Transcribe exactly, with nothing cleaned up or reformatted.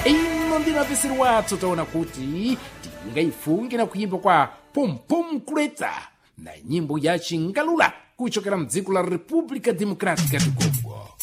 ino ndi mapesero wathu taona kuti tingaifunge na kuyimba kwa pompom kuleta na nyimbo ya Chingalula kuchokera mdziko la República Democrática do Congo.